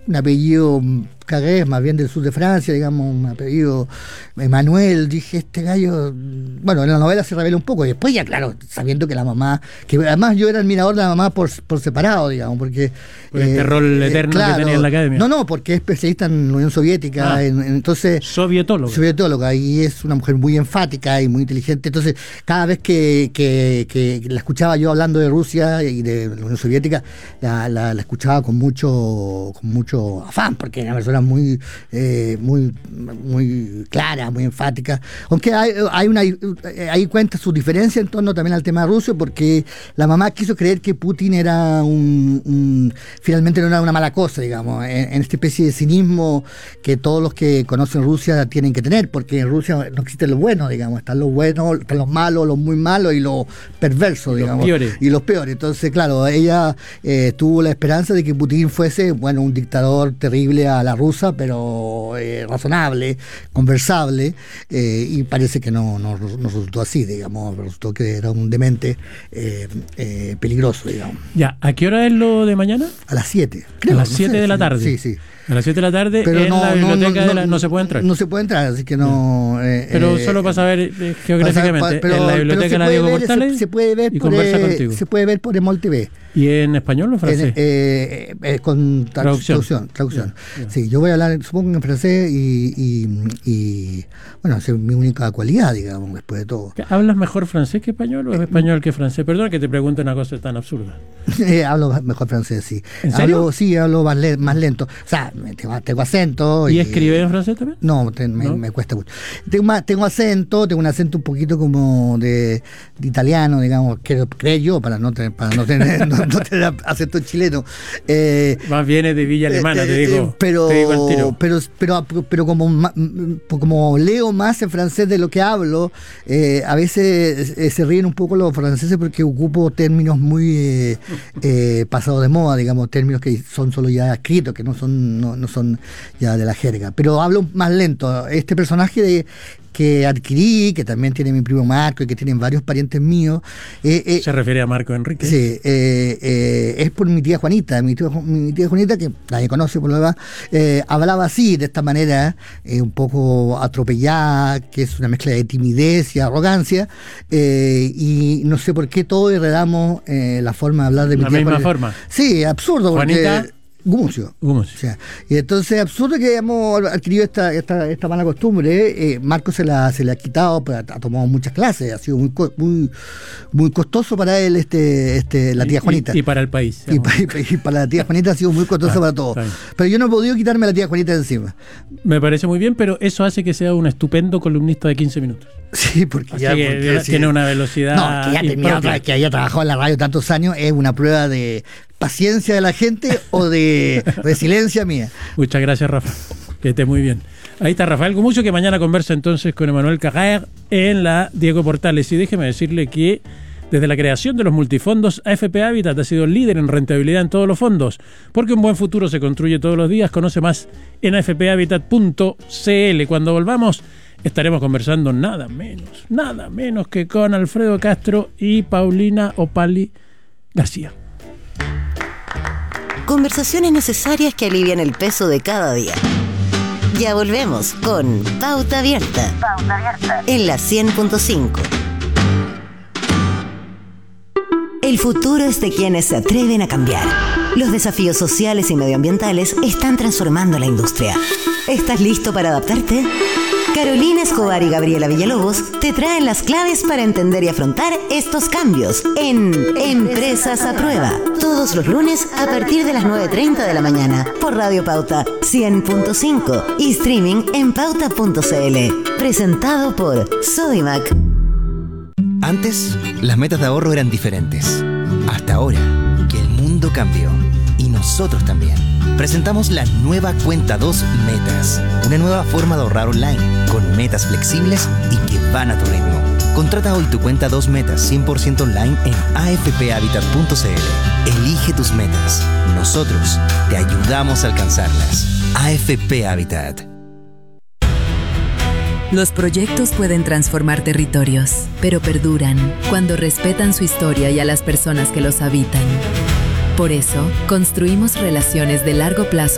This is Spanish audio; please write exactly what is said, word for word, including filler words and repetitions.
un apellido Carrés, más bien del sur de Francia, digamos, un apellido Emmanuel. Dije, este gallo, bueno, en la novela se revela un poco, y después ya, claro, sabiendo que la mamá, que además yo era admirador de la mamá por, por separado, digamos, porque... Por este eh, rol eterno claro, que tenía en la academia. No, no, porque es especialista en la Unión Soviética, ah, en, en, entonces... Sovietóloga. Sovietóloga, y es una mujer muy enfática y muy inteligente, entonces cada vez que, que, que la escuchaba yo hablando de Rusia y de la Unión Soviética, la, la, la escuchaba con mucho, con mucho afán, porque era una persona muy eh, muy muy clara, muy enfática, aunque hay, hay una ahí cuenta su diferencia en torno también al tema ruso, porque la mamá quiso creer que Putin era un, un finalmente no era una mala cosa, digamos, en, en esta especie de cinismo que todos los que conocen Rusia tienen que tener, porque en Rusia no existe lo bueno, digamos, están los buenos, están los malos, los muy malos y los perversos, y digamos, los peores. y los peores. Entonces, claro, ella eh, tuvo la esperanza de que Putin fuese, bueno, un dictador terrible a la rusa, pero eh, razonable, conversable, eh, y parece que no, no, no resultó así, digamos, resultó que era un demente eh, eh, peligroso, digamos. Ya, ¿a qué hora es lo de mañana? A las siete. A las siete no sé, de la tarde. Sí, sí. A las siete de la tarde pero en no, la biblioteca no, no, de la, no se puede entrar. No se puede entrar, así que no... Eh, pero eh, solo para saber eh, geográficamente, para, pero, en la biblioteca de la Diego Portales, se, se puede ver y por, conversa eh, contigo. Se puede ver por Emol T V. ¿Y en español o en francés? En, eh, eh, con tra traducción. traducción. traducción. Yeah, yeah. Sí, yo voy a hablar, supongo, en francés y, y, y bueno, esa es mi única cualidad, digamos, después de todo. ¿Hablas mejor francés que español o es español que francés? Perdón que te pregunte una cosa tan absurda. eh, hablo mejor francés, sí. ¿En serio? Hablo, sí, hablo más, le más lento. O sea, tengo, tengo acento. ¿Y, ¿Y escribes en francés también? No, te, me, ¿No? me cuesta mucho. Tengo, más, tengo acento, tengo un acento un poquito como de, de italiano, digamos, creo, creo yo, para no tener, para no tener, no, no tener acento chileno. Eh, Más viene de Villa Alemana, eh, te digo. Eh, pero, te digo al tiro. pero, pero, pero como, como leo más en francés de lo que hablo, eh, a veces eh, se ríen un poco los franceses porque ocupo términos muy eh, eh, pasados de moda, digamos, términos que son solo ya escritos, que no son, no, no son ya de la jerga. Pero hablo más lento. Este personaje de que adquirí, que también tiene mi primo Marco y que tienen varios parientes míos. Eh, eh, ¿Se refiere a Marco Enrique? Sí, eh, eh, es por mi tía Juanita. Mi tía, mi tía Juanita, que nadie conoce por lo demás, eh, hablaba así, de esta manera, eh, un poco atropellada, que es una mezcla de timidez y arrogancia, eh, y no sé por qué todos heredamos eh, la forma de hablar de mi la tía misma Juanita. forma. Sí, absurdo. Juanita. Porque, Gumucio. Gumucio. O sea, y entonces absurdo que hayamos adquirido esta, esta, esta mala costumbre. Eh, Marco se la, se la ha quitado, pues, ha tomado muchas clases, ha sido muy muy muy costoso para él este, este la tía Juanita. Y, y para el país. Y, y, y para la tía Juanita ha sido muy costoso ah, para todos. Pero yo no he podido quitarme a la tía Juanita de encima. Me parece muy bien, pero eso hace que sea un estupendo columnista de quince minutos. Sí, porque Así ya que porque, tiene sí. una velocidad. No, que ya terminado, que haya trabajado en la radio tantos años es una prueba de paciencia de la gente o de resiliencia mía. Muchas gracias, Rafa. Que esté muy bien. Ahí está Rafael Gumucio, que mañana conversa entonces con Emmanuel Carrère en la Diego Portales. Y déjeme decirle que desde la creación de los multifondos, A F P Habitat ha sido líder en rentabilidad en todos los fondos, porque un buen futuro se construye todos los días. Conoce más en a f p habitat punto c l. Cuando volvamos estaremos conversando nada menos, nada menos que con Alfredo Castro y Paulina Opali García. Conversaciones necesarias que alivian el peso de cada día. Ya volvemos con Pauta Abierta, Pauta Abierta. En la cien punto cinco. El futuro es de quienes se atreven a cambiar. Los desafíos sociales y medioambientales están transformando la industria. ¿Estás listo para adaptarte? Carolina Escobar y Gabriela Villalobos te traen las claves para entender y afrontar estos cambios en Empresas a Prueba. Todos los lunes a partir de las nueve treinta de la mañana por Radio Pauta cien punto cinco y streaming en pauta punto c l. Presentado por Sodimac. Antes, las metas de ahorro eran diferentes. Hasta ahora, que el mundo cambió. Y nosotros también. Presentamos la nueva Cuenta dos Metas. Una nueva forma de ahorrar online, con metas flexibles y que van a tu ritmo. Contrata hoy tu Cuenta dos Metas cien por ciento online en a f p habitat punto c l. Elige tus metas. Nosotros te ayudamos a alcanzarlas. A F P Habitat. Los proyectos pueden transformar territorios, pero perduran cuando respetan su historia y a las personas que los habitan. Por eso, construimos relaciones de largo plazo